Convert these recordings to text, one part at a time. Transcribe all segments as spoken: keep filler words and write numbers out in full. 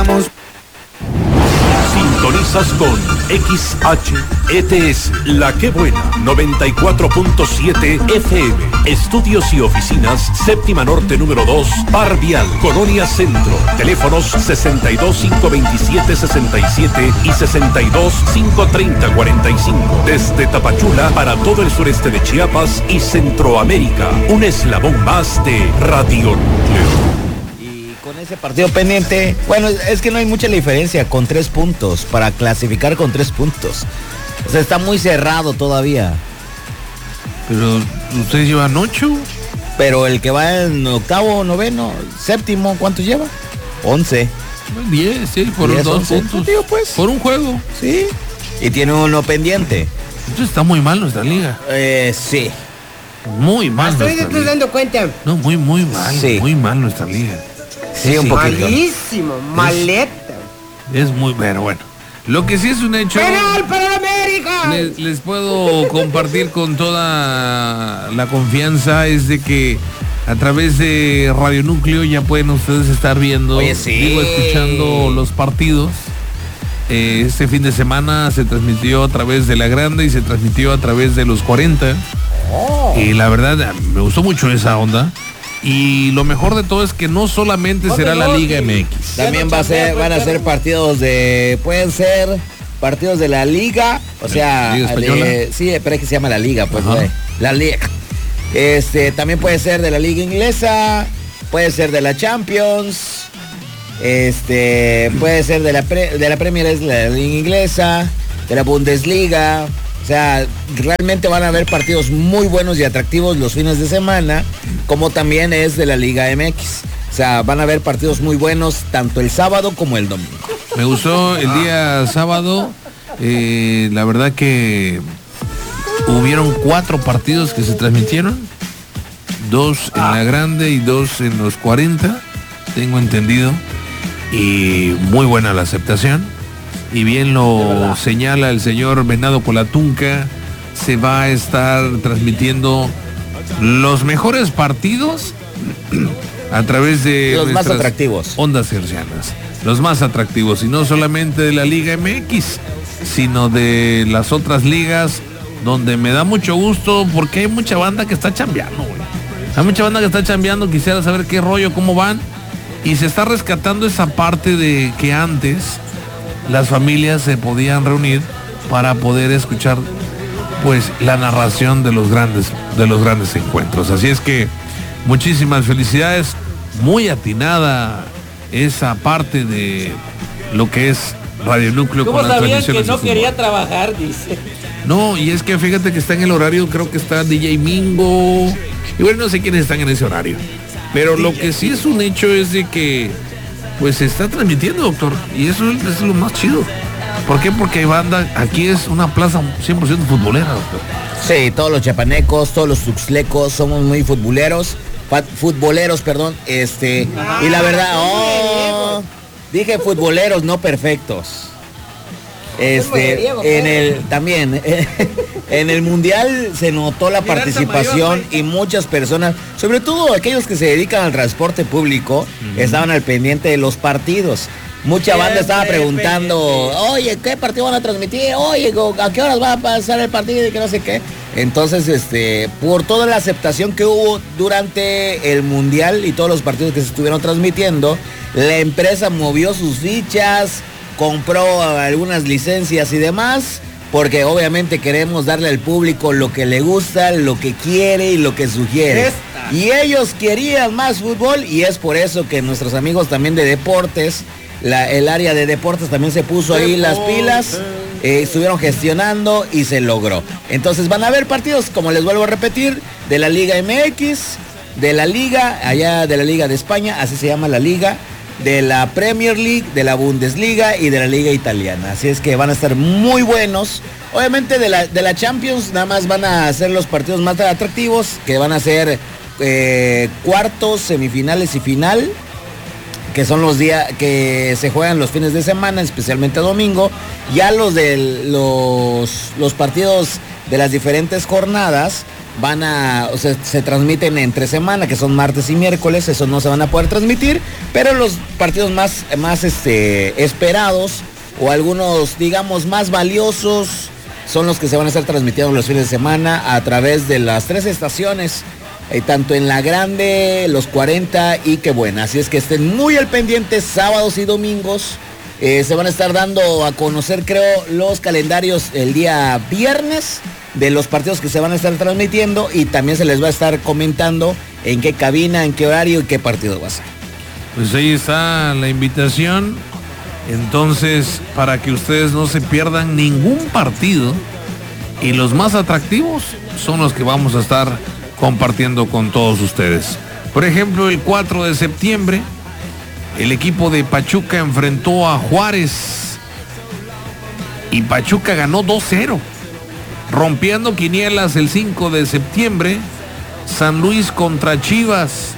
Regresamos. Sintonizas con X H E T S, La Que Buena, noventa y cuatro punto siete F M. Estudios y oficinas, séptima norte número dos, Par Vial, Colonia Centro. Teléfonos sesenta y dos, cinco veintisiete, sesenta y siete y sesenta y dos, cinco treinta, cuarenta y cinco. Desde Tapachula para todo el sureste de Chiapas y Centroamérica. Un eslabón más de Radio Núcleo. Con ese partido pendiente, bueno, es que no hay mucha diferencia con tres puntos, para clasificar con tres puntos. O sea, está muy cerrado todavía. Pero ustedes llevan ocho. Pero el que va en octavo, noveno, séptimo, ¿cuántos lleva? Once. Diez, sí, por diez, dos once, puntos. tío, pues. Por un juego. Sí. Y tiene uno pendiente. Entonces está muy mal nuestra liga. Eh, sí. Muy mal. Estoy nuestra te liga. dando cuenta. No, muy, muy mal. Sí. Muy mal nuestra liga. Sí, un poquito. Malísimo, maleta. Es muy bueno, bueno. Lo que sí es un hecho. ¡Penal para América! Les, les puedo compartir con toda la confianza es de que a través de Radio Núcleo ya pueden ustedes estar viendo, Oye, sí. digo, escuchando los partidos. Eh, este fin de semana se transmitió a través de La Grande y se transmitió a través de los cuarenta. Oh. Y la verdad, me gustó mucho esa onda. Y lo mejor de todo es que no solamente será la Liga M X. También va a ser, van a ser partidos de, pueden ser partidos de la Liga, o sea, ¿Liga Española? de, sí, pero es que se llama la Liga, pues, Ajá. güey, la Liga. Este, también puede ser de la Liga Inglesa, puede ser de la Champions, este, puede ser de la, pre, de la Premier, es la Liga Inglesa, de la Bundesliga. O sea, realmente van a haber partidos muy buenos y atractivos los fines de semana, como también es de la Liga M X. O sea, van a haber partidos muy buenos tanto el sábado como el domingo. Me gustó el día sábado. Eh, la verdad que hubieron cuatro partidos que se transmitieron. Dos en La Grande y dos en los cuarenta, tengo entendido. Y muy buena la aceptación. Y bien lo señala el señor Venado Colatunca, se va a estar transmitiendo los mejores partidos a través de los más atractivos, ondas hercianas, los más atractivos, y no solamente de la Liga M X, sino de las otras ligas, donde me da mucho gusto porque hay mucha banda que está chambeando, güey. Hay mucha banda que está chambeando, quisiera saber qué rollo, cómo van, y se está rescatando esa parte de que antes las familias se podían reunir para poder escuchar pues la narración de los grandes de los grandes encuentros. Así es que muchísimas felicidades, muy atinada esa parte de lo que es Radio Núcleo ¿Cómo con las sabían transmisiones que no de fútbol? quería trabajar? Dice. No, y es que fíjate que está en el horario, creo que está D J Mingo, y bueno, no sé quiénes están en ese horario, pero lo que sí es un hecho es de que pues se está transmitiendo, doctor, y eso es lo más chido. ¿Por qué? Porque hay banda, aquí es una plaza cien por ciento futbolera, doctor. Sí, todos los chapanecos, todos los tuxtlecos somos muy futboleros, futboleros, perdón, este, y la verdad, oh, dije futboleros, no perfectos. Este, en el, también, en el mundial se notó la participación y muchas personas, sobre todo aquellos que se dedican al transporte público, uh-huh, estaban al pendiente de los partidos. Mucha banda estaba preguntando, oye, ¿qué partido van a transmitir? Oye, ¿a qué horas va a pasar el partido? Y que no sé qué. Entonces, este, por toda la aceptación que hubo durante el mundial y todos los partidos que se estuvieron transmitiendo, la empresa movió sus fichas, compró algunas licencias y demás, porque obviamente queremos darle al público lo que le gusta, lo que quiere y lo que sugiere. Esta. Y ellos querían más fútbol, y es por eso que nuestros amigos también de deportes, la, el área de deportes también se puso ahí las pilas, eh, estuvieron gestionando y se logró. Entonces van a haber partidos, como les vuelvo a repetir, de la Liga M X, de la Liga, allá de la Liga de España, así se llama la Liga, de la Premier League, de la Bundesliga y de la Liga Italiana. Así es que van a estar muy buenos. Obviamente de la, de la Champions nada más van a ser los partidos más atractivos, que van a ser eh, cuartos, semifinales y final, que son los días que se juegan los fines de semana, especialmente domingo. Ya los de los, los partidos de las diferentes jornadas van a, o sea, se transmiten entre semana, que son martes y miércoles, esos no se van a poder transmitir, pero los partidos más, más este, esperados o algunos, digamos, más valiosos son los que se van a estar transmitiendo los fines de semana a través de las tres estaciones, eh, tanto en La Grande, Los cuarenta y Qué Buena. Así es que estén muy al pendiente sábados y domingos. Eh, se van a estar dando a conocer, creo, los calendarios el día viernes de los partidos que se van a estar transmitiendo y también se les va a estar comentando en qué cabina, en qué horario y qué partido va a ser. Pues ahí está la invitación. Entonces, para que ustedes no se pierdan ningún partido, y los más atractivos son los que vamos a estar compartiendo con todos ustedes. Por ejemplo, el cuatro de septiembre, el equipo de Pachuca enfrentó a Juárez y Pachuca ganó dos cero. Rompiendo quinielas el cinco de septiembre, San Luis contra Chivas.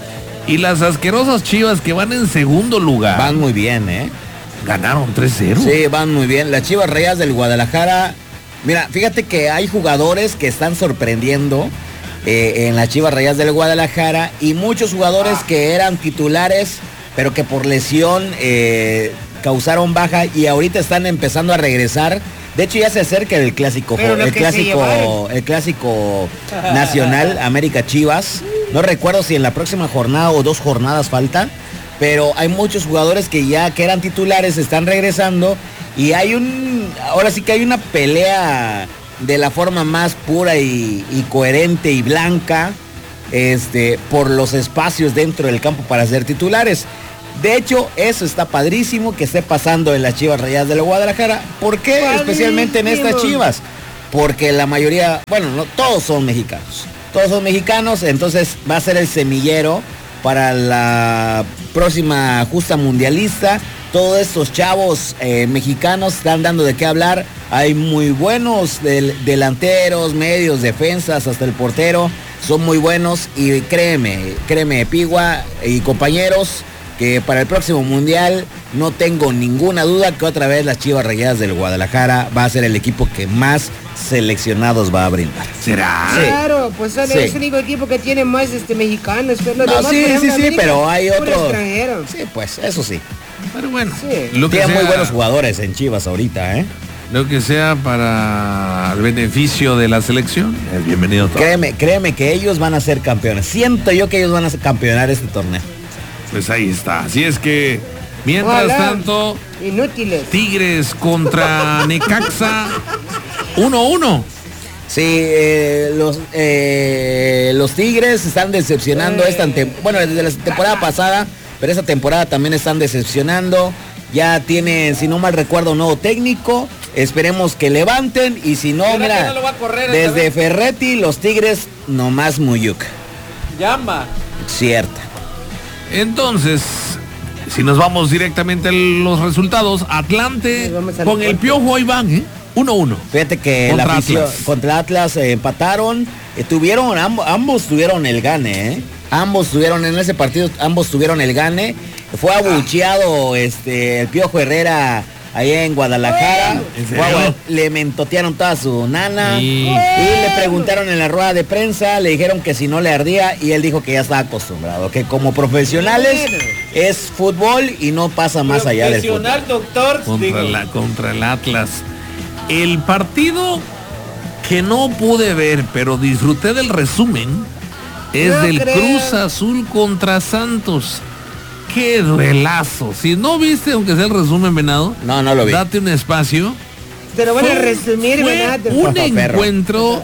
Y las asquerosas Chivas, que van en segundo lugar, Van muy bien, ¿eh? ganaron tres cero. Sí, van muy bien. Las Chivas Rayadas del Guadalajara. Mira, fíjate que hay jugadores que están sorprendiendo eh, en las Chivas Rayadas del Guadalajara y muchos jugadores que eran titulares, pero que por lesión eh, causaron baja y ahorita están empezando a regresar. De hecho, ya se acerca el clásico, Pero lo el que se clásico, llevaron. el clásico nacional América Chivas. No recuerdo si en la próxima jornada o dos jornadas faltan, pero hay muchos jugadores que ya que eran titulares están regresando y hay un, ahora sí que hay una pelea de la forma más pura y, y coherente y blanca, este, por los espacios dentro del campo para ser titulares. De hecho, eso está padrísimo que esté pasando en las Chivas Rayadas de la Guadalajara. ¿Por qué? Padrísimo. Especialmente en estas Chivas. Porque la mayoría, bueno, no todos son mexicanos. Todos son mexicanos, entonces va a ser el semillero para la próxima justa mundialista. Todos estos chavos eh, mexicanos están dando de qué hablar. Hay muy buenos del, delanteros, medios, defensas, hasta el portero. Son muy buenos y créeme, créeme, Pigua y compañeros, que para el próximo mundial no tengo ninguna duda que otra vez las Chivas Rayadas del Guadalajara va a ser el equipo que más seleccionados va a brindar. ¿Será? Sí. Claro, pues son- Sí. es el único equipo que tiene más este mexicanos. Pero los No, demás, sí, por ejemplo, sí, sí, América, pero hay puro otros. extranjero. Sí, pues, eso sí. Pero bueno, Sí. lo que Tiene sea, muy buenos jugadores en Chivas ahorita, ¿eh? lo que sea para el beneficio de la selección, es bienvenido todo. Créeme, créeme que ellos van a ser campeones. Siento yo que ellos van a ser campeonar este torneo. Pues ahí está. Así es que, mientras Ojalá. tanto, Inútiles. Tigres contra Necaxa, uno uno. Sí, eh, los, eh, los Tigres están decepcionando Eh. esta tem- bueno, desde la temporada pasada, pero esta temporada también están decepcionando. Ya tienen, si no mal recuerdo, un nuevo técnico. Esperemos que levanten y si no, ¿Será que mira, no lo va a correr esta desde vez? Ferretti, los Tigres, nomás Muyuk. Llama. Cierta. Entonces, si nos vamos directamente a los resultados, Atlante Nos vamos al con el cuarto. Piojo ahí van, ¿eh? uno uno. Fíjate que Contra la afición Atlas. contra Atlas eh, empataron, eh, tuvieron ambos, ambos tuvieron el gane, ¿eh? Ambos tuvieron en ese partido, ambos tuvieron el gane. Fue abucheado este el Piojo Herrera allá en Guadalajara. ¿En Fue serio? abu- le mentotearon toda su nana Sí. y le preguntaron en la rueda de prensa, le dijeron que si no le ardía y él dijo que ya estaba acostumbrado, que como profesionales Bueno. es fútbol y no pasa más allá del fútbol. Profesional, doctor. Contra, digo. la, contra el Atlas. El partido que no pude ver, pero disfruté del resumen, es No del creo. Cruz Azul contra Santos. ¡Qué duelazo! Si no viste, aunque sea el resumen, Venado, No, no lo vi. date un espacio. Te lo van a Fue- resumir, fue Benato. un Perro. encuentro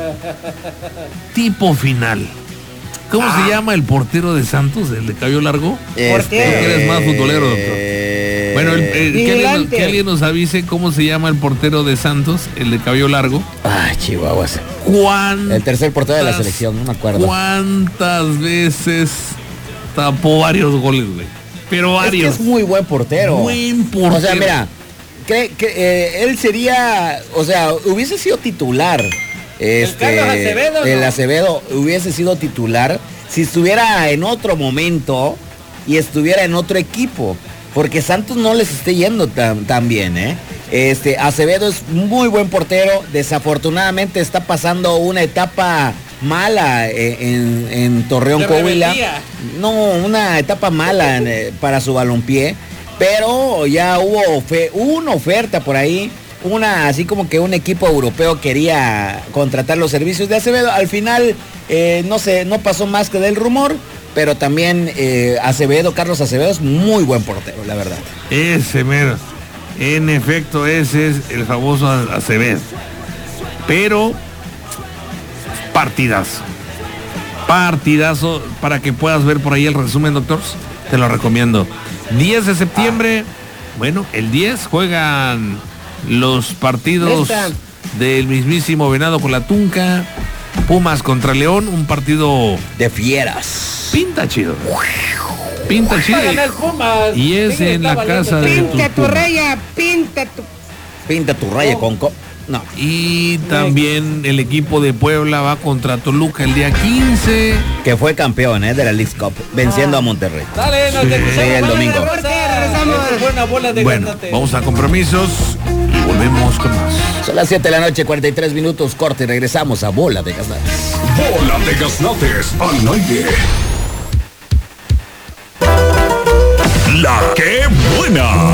tipo final. ¿Cómo Ah. se llama el portero de Santos, el de cabello largo? Este, Portero. Eres más futbolero, doctor. eh, Bueno, el- el- que, alguien, Vigilante. que alguien nos avise cómo se llama el portero de Santos, el de cabello largo. Ay, Chihuahuas. ¿Cuántas, El tercer portero de la selección, no me acuerdo. ¿Cuántas veces tapó varios goles, güey? Pero Es que varios. es muy buen portero. Buen portero. O sea, mira, que, que, eh, él sería, o sea, hubiese sido titular. Este, Carlos Acevedo, el ¿no? Acevedo hubiese sido titular si estuviera en otro momento y estuviera en otro equipo. Porque Santos no les esté yendo tan, tan bien, ¿eh? Este, Acevedo es muy buen portero. Desafortunadamente está pasando una etapa mala eh, en, en Torreón, De Coahuila. rebeldía. No, una etapa mala eh, para su balompié, pero ya hubo ofe- una oferta por ahí, una así como que un equipo europeo quería contratar los servicios de Acevedo. Al final eh, no sé, no pasó más que del rumor, pero también eh, Acevedo, Carlos Acevedo es muy buen portero, la verdad. Ese mero. En efecto, ese es el famoso Acevedo. Pero partidazo. Partidazo para que puedas ver por ahí el resumen, doctor. Te lo recomiendo. diez de septiembre. Bueno, el diez juegan los partidos Esta. del mismísimo Venado con la Tunca. Pumas contra León. Un partido De fieras. pinta chido. Pinta chido. Va a ganar Pumas. Y es Tigres en está la valiendo casa de todo. tu- Pinta tu raya, pinta tu... Pinta tu raya Oh. con co... No. Y también el equipo de Puebla va contra Toluca el día quince. Que fue campeón eh, de la League Cup, venciendo a Monterrey. Dale, nos escuchamos. Sí, el Vamos a domingo. regresar. Regresamos. Esta es buena bola de Bueno, granate. vamos a compromisos y volvemos con más. Son las siete de la noche, cuarenta y tres minutos, corte y regresamos a Bola de Gaznates. Bola de Gaznates al aire. La que buena.